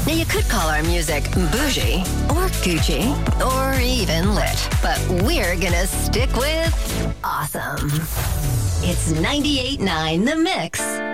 Now, you could call our music bougie or Gucci or even lit, but we're gonna stick with awesome. It's 98.9 The Mix.